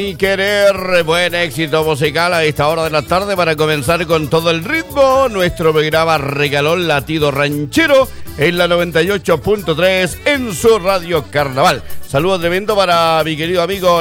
Y querer buen éxito musical a esta hora de la tarde para comenzar con todo el ritmo. Nuestro programa Regalón Latido Ranchero en la 98.3 en su Radio Carnaval. Saludos tremendo para mi querido amigo